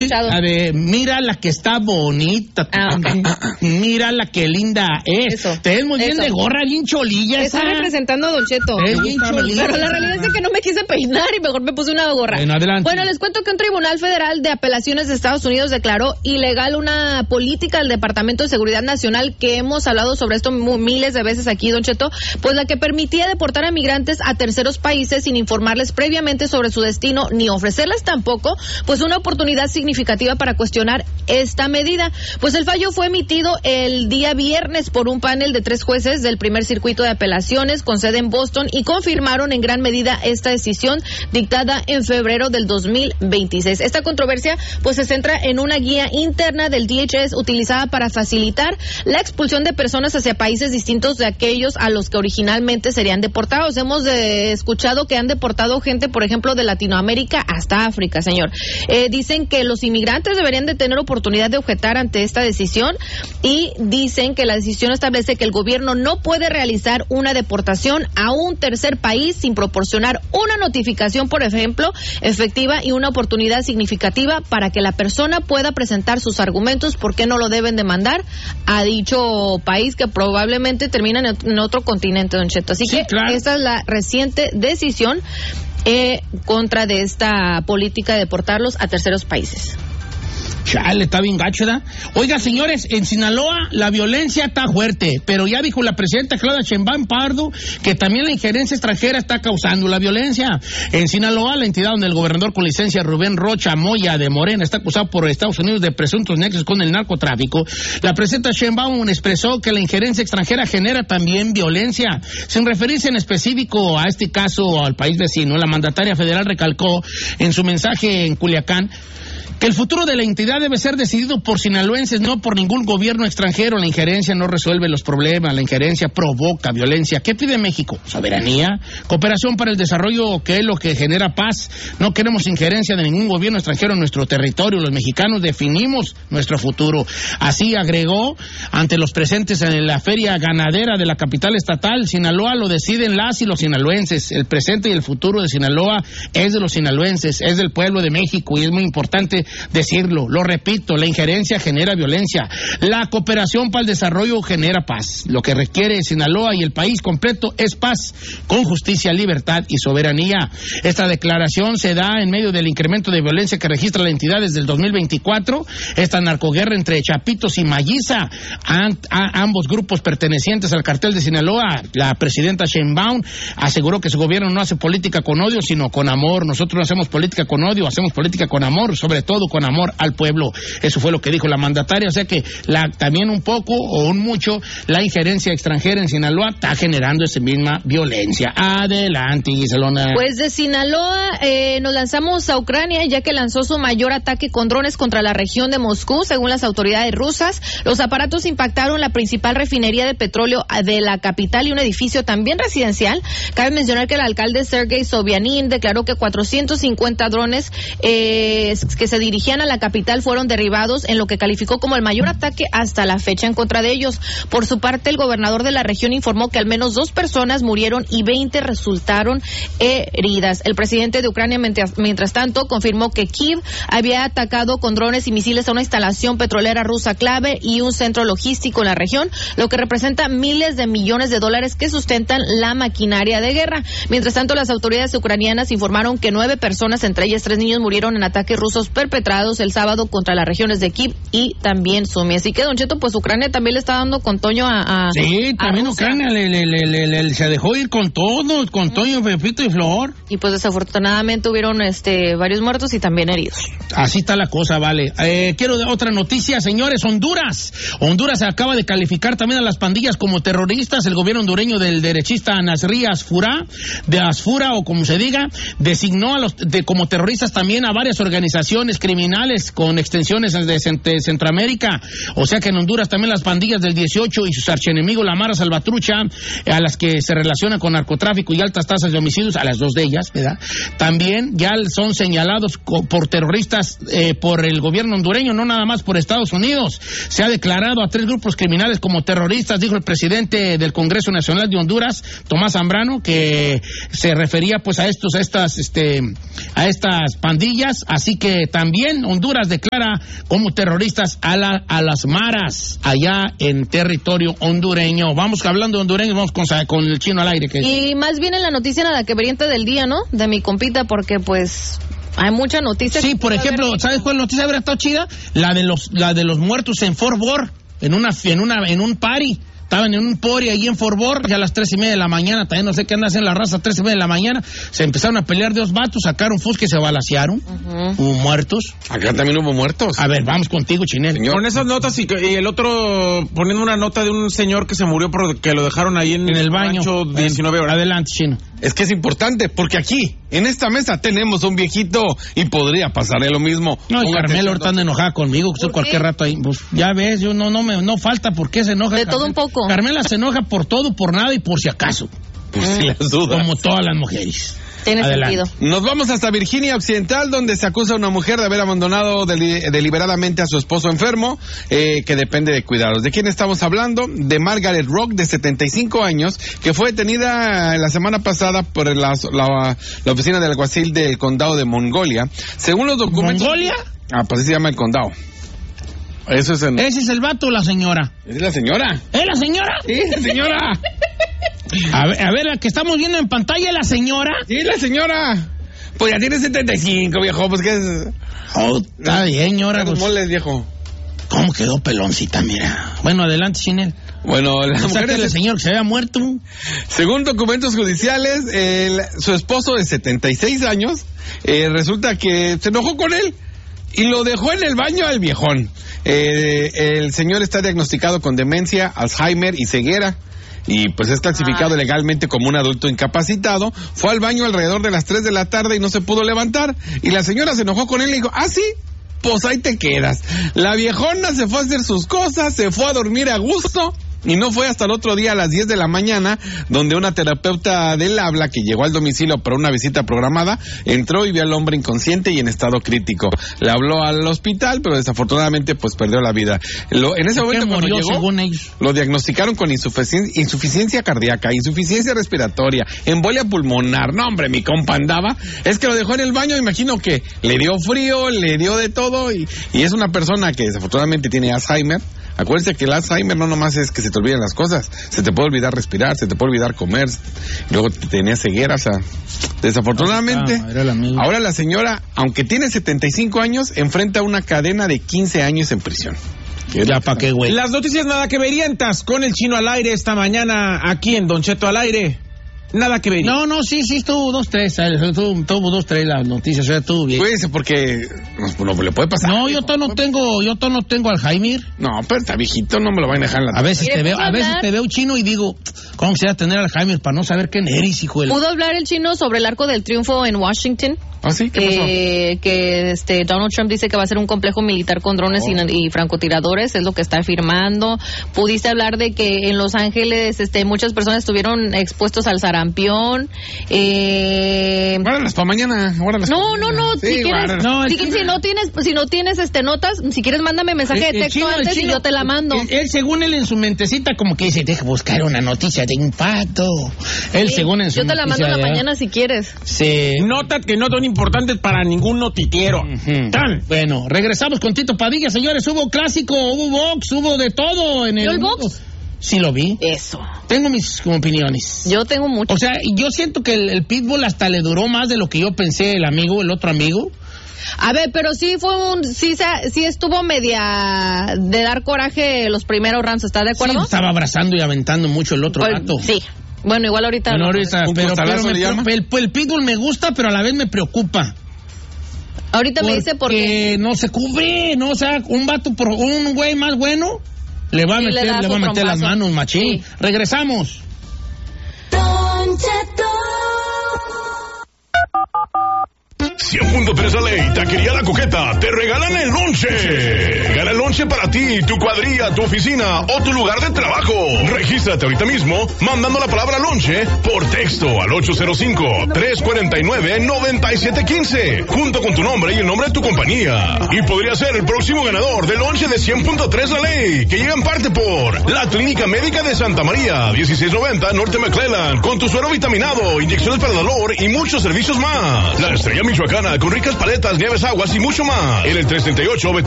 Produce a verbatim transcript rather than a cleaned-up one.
La de mira la que está bonita, ah, okay. Mira la que linda es. Eso, te ves muy bien eso. de gorra, bien cholilla. Está esa. representando a Don Cheto. Es bien cholilla. Pero la realidad es que no me quise peinar y mejor me puse una gorra. Bueno, adelante. Bueno, les cuento que un tribunal federal de apelaciones de Estados Unidos declaró ilegal una política del Departamento de Seguridad Nacional que hemos hablado sobre esto miles de veces aquí, Don Cheto, pues la que permitía deportar a migrantes a terceros países sin informarles previamente sobre su destino ni ofrecerles tampoco pues una oportunidad significativa para cuestionar esta medida. Pues el fallo fue emitido el día viernes por un panel de tres jueces del primer circuito de apelaciones con sede en Boston y confirmaron en gran medida esta decisión dictada en febrero del dos mil veintiséis. Esta controversia pues se centra en una guía interna del D H S utilizada para facilitar la expulsión de personas hacia países distintos de aquellos a los que originalmente serían deportados. Hemos eh, escuchado que han deportado gente, por ejemplo, de Latinoamérica hasta África, señor. Eh, dicen que los inmigrantes deberían de tener oportunidad de objetar ante esta decisión y dicen que la decisión establece que el gobierno no puede realizar una deportación a un tercer país sin proporcionar una notificación, por ejemplo, efectiva y una oportunidad significativa para que la persona pueda presentar sus argumentos por qué no lo deben demandar a dicho país que probablemente termina en otro continente, Don Cheto. Así sí, que claro. Esta es la reciente decisión Eh, contra de esta política de deportarlos a terceros países. Chale, está bien gacho, ¿verdad? Oiga, señores, en Sinaloa la violencia está fuerte, pero ya dijo la presidenta Claudia Sheinbaum Pardo que también la injerencia extranjera está causando la violencia. En Sinaloa, la entidad donde el gobernador con licencia Rubén Rocha Moya de Morena está acusado por Estados Unidos de presuntos nexos con el narcotráfico, la presidenta Sheinbaum expresó que la injerencia extranjera genera también violencia. Sin referirse en específico a este caso o al país vecino, la mandataria federal recalcó en su mensaje en Culiacán que el futuro de la entidad debe ser decidido por sinaloenses, no por ningún gobierno extranjero. La injerencia no resuelve los problemas, la injerencia provoca violencia. ¿Qué pide México? Soberanía, cooperación para el desarrollo, que es lo que genera paz. No queremos injerencia de ningún gobierno extranjero en nuestro territorio. Los mexicanos definimos nuestro futuro. Así agregó ante los presentes en la feria ganadera de la capital estatal. Sinaloa lo deciden las y los sinaloenses. El presente y el futuro de Sinaloa es de los sinaloenses, es del pueblo de México y es muy importante decirlo. Lo repito, la injerencia genera violencia. La cooperación para el desarrollo genera paz. Lo que requiere Sinaloa y el país completo es paz, con justicia, libertad y soberanía. Esta declaración se da en medio del incremento de violencia que registra la entidad desde el dos mil veinticuatro. Esta narcoguerra entre Chapitos y Mayiza, an, a, ambos grupos pertenecientes al cartel de Sinaloa. La presidenta Sheinbaum aseguró que su gobierno no hace política con odio, sino con amor. Nosotros no hacemos política con odio, hacemos política con amor, sobre todo con amor al pueblo. Eso fue lo que dijo la mandataria. O sea que la, también un poco o un mucho la injerencia extranjera en Sinaloa está generando esa misma violencia. Adelante, Giselona. Pues de Sinaloa eh, nos lanzamos a Ucrania, ya que lanzó su mayor ataque con drones contra la región de Moscú, según las autoridades rusas. Los aparatos impactaron la principal refinería de petróleo de la capital y un edificio también residencial. Cabe mencionar que el alcalde Sergei Sobyanin declaró que cuatrocientos cincuenta drones eh, que se dirigían a la capital fueron derribados en lo que calificó como el mayor ataque hasta la fecha en contra de ellos. Por su parte, el gobernador de la región informó que al menos dos personas murieron y veinte resultaron heridas. El presidente de Ucrania, mientras, mientras tanto, confirmó que Kiev había atacado con drones y misiles a una instalación petrolera rusa clave y un centro logístico en la región, lo que representa miles de millones de dólares que sustentan la maquinaria de guerra. Mientras tanto, las autoridades ucranianas informaron que nueve personas, entre ellas tres niños, murieron en ataques rusos perpetrados el sábado contra las regiones de Kiev y también Sumi. Así que, Don Cheto, pues Ucrania también le está dando con Toño a, a Sí, también a Ucrania le, le, le, le, le, se dejó ir con todo, con uh-huh. Toño, Pepito y Flor. Y pues desafortunadamente hubieron este varios muertos y también heridos. Así está la cosa, vale. Eh, quiero de otra noticia, señores. Honduras. Honduras acaba de calificar también a las pandillas como terroristas. El gobierno hondureño del derechista Nasri Asfura, de Asfura o como se diga, designó a los de, como terroristas también a varias organizaciones criminales con extensiones de, de Centroamérica. O sea que en Honduras también las pandillas del dieciocho y sus archienemigos, la Mara Salvatrucha, a las que se relaciona con narcotráfico y altas tasas de homicidios, a las dos de ellas, ¿verdad? También ya son señalados co- por terroristas eh, por el gobierno hondureño, no nada más por Estados Unidos. Se ha declarado a tres grupos criminales como terroristas, dijo el presidente del Congreso Nacional de Honduras, Tomás Zambrano, que se refería pues a estos, a estas, este, a estas pandillas. Así que también Honduras declara como terroristas a, la, a las maras allá en territorio hondureño. Vamos hablando de hondureños, vamos con, con el chino al aire. Que y más bien en la noticia nada que veriente del día, ¿no? De mi compita, porque pues hay mucha noticia. Sí, por ejemplo, ver... ¿sabes cuál noticia habría estado chida? La de los, la de los muertos en Fort Worth, en una, en una, en un party. Estaban en un pori ahí en Fort Worth, ya a las tres y media de la mañana, también no sé qué andan haciendo la raza, tres y media de la mañana, se empezaron a pelear de dos vatos, sacaron fusca y se balacearon, uh-huh. Hubo muertos. Acá también hubo muertos. A ver, vamos contigo, Chinel. Señor. Con esas notas y, y el otro poniendo una nota de un señor que se murió porque lo dejaron ahí en, en el baño. diecinueve horas. Adelante, Chino. Es que es importante, porque aquí, en esta mesa, tenemos un viejito y podría pasarle lo mismo. No, y Carmela ahorita anda enojada conmigo, que estoy cualquier rato ahí. Pues, ya ves, yo no, no me, no falta por qué se enoja. De Carmela. todo un poco. Carmela se enoja por todo, por nada y por si acaso. Pues si las dudas. Como todas las mujeres. Tiene Adelante. sentido. Nos vamos hasta Virginia Occidental, donde se acusa a una mujer de haber abandonado deli- deliberadamente a su esposo enfermo, eh, que depende de cuidados. ¿De quién estamos hablando? De Margaret Rock, de setenta y cinco años, que fue detenida la semana pasada por la, la, la oficina del alguacil del condado de Mongolia. Según los documentos... ¿Mongolia? Ah, pues así se llama el condado. Eso es en... Ese es el vato o la señora. ¿Es la señora? ¿Es la señora? Sí, la señora. A ver, a ver, la que estamos viendo en pantalla es la señora. Sí, la señora. Pues ya tiene setenta y cinco, viejo, pues que es... Oh, está bien, señora. Pues... moles, viejo. ¿Cómo quedó peloncita, mira? Bueno, adelante, Chinel. Bueno, la o sea, mujer que es... el señor que se había muerto. Según documentos judiciales, el, su esposo de setenta y seis años, eh, resulta que se enojó con él y lo dejó en el baño al viejón. Eh, el señor está diagnosticado con demencia, Alzheimer y ceguera. Y pues es clasificado ah. legalmente como un adulto incapacitado. Fue al baño alrededor de las tres de la tarde y no se pudo levantar. Y la señora se enojó con él y le dijo, ¿ah, sí? Pues ahí te quedas. La viejona se fue a hacer sus cosas, se fue a dormir a gusto. Y no fue hasta el otro día a las diez de la mañana, donde una terapeuta del habla que llegó al domicilio para una visita programada, entró y vio al hombre inconsciente y en estado crítico. Le habló al hospital, pero desafortunadamente pues perdió la vida. Lo, en ese momento cuando murió, llegó, según ellos? Lo diagnosticaron con insuficiencia, insuficiencia cardíaca, insuficiencia respiratoria, embolia pulmonar. No, hombre, mi compa andaba. Es que lo dejó en el baño, imagino que le dio frío, le dio de todo, y, y es una persona que desafortunadamente tiene Alzheimer. Acuérdense que el Alzheimer no nomás es que se te olviden las cosas, se te puede olvidar respirar, se te puede olvidar comer, luego tenía ceguera, o sea, desafortunadamente, ah, ahora la señora, aunque tiene setenta y cinco años, enfrenta una cadena de quince años en prisión. Ya pa' qué, güey. Las noticias nada que verientas con el Chino al aire esta mañana aquí en Don Cheto al aire. Nada que ver. No, no, sí, sí, estuvo dos, tres, tuvo, tuvo dos, tres las noticias, o sea, estuvo bien. Cuídense porque no, no le puede pasar. No, yo todo no tengo, yo todo no tengo Alzheimer. No, pero está viejito, no me lo van a dejar en la... A veces te veo, a veces te veo chino y digo, ¿cómo quisiera tener Alzheimer para no saber quién eres, hijo de la... ¿Pudo hablar el chino sobre el Arco del Triunfo en Washington? ¿Ah, sí? ¿Qué pasó? Eh, que este Donald Trump dice que va a ser un complejo militar con drones oh. y, y francotiradores, es lo que está afirmando. Pudiste hablar de que en Los Ángeles este, muchas personas estuvieron expuestos al sarampión. Eh... Guárdalas para mañana. Guárdalas no, no, no, sí, si quieres, no, si, si no tienes, si no tienes este notas, si quieres mándame mensaje el, de texto chino, antes chino, y yo te la mando. Él, él, según él en su mentecita como que dice, deja buscar una noticia de impacto. Él sí, según en su yo te la mando en la mañana si quieres. Sí. Nota que no son importantes para ningún noticiero. Uh-huh. Tan. Bueno, regresamos con Tito Padilla, señores. Hubo clásico, hubo box, hubo de todo en el. ¿El box? Sí lo vi. Eso. Tengo mis opiniones. Yo tengo mucho. O sea, yo siento que el, el pitbull hasta le duró más de lo que yo pensé el amigo, el otro amigo. A ver, pero sí fue un, sí, sí estuvo media de dar coraje los primeros rounds, ¿está de acuerdo? Sí, estaba abrazando y aventando mucho el otro gato. Pues, sí. Bueno, igual ahorita. Bueno, ahorita, ¿Un pero, pero me, llama? el, el pitbull me gusta, pero a la vez me preocupa. Ahorita me dice por qué. no se cubre, no, o sea, un vato, por un güey más bueno, le va a meter, le, le va a meter las manos, machín. Sí. Regresamos. Don Cheto. cien punto tres La Ley, Taquería La Coqueta, te regalan el lonche. Gana el lonche para ti, tu cuadrilla, tu oficina o tu lugar de trabajo. Regístrate ahorita mismo mandando la palabra lonche por texto al ocho cero cinco, tres cuatro nueve, nueve siete uno cinco, junto con tu nombre y el nombre de tu compañía. Y podría ser el próximo ganador del lonche de cien punto tres La Ley, que llega en parte por la Clínica Médica de Santa María, dieciséis noventa Norte McClellan, con tu suero vitaminado, inyecciones para el dolor y muchos servicios más. La Estrella Michoacán Soriana con ricas paletas, nieves, aguas y mucho más. En el trescientos treinta y ocho